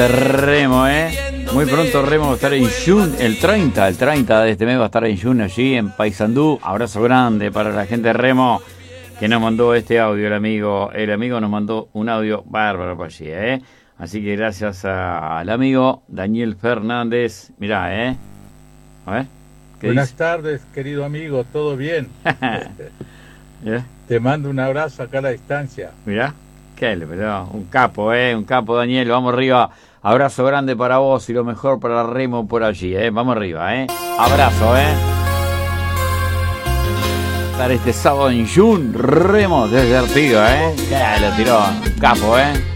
Remo, muy pronto Remo va a estar en Jun, el 30 de este mes va a estar en Jun allí en Paysandú. Abrazo grande para la gente de Remo que nos mandó este audio, el amigo nos mandó un audio bárbaro para allí, así que gracias al amigo Daniel Fernández. Mirá, a ver. Buenas tardes, querido amigo, ¿todo bien? ¿Yeah? Te mando un abrazo acá a la distancia. Mirá, un capo, un capo, Daniel, vamos arriba. Abrazo grande para vos y lo mejor para Remo por allí, vamos arriba, abrazo, estar este sábado en Jun, Remo desde Artigas, que lo tiró, capo,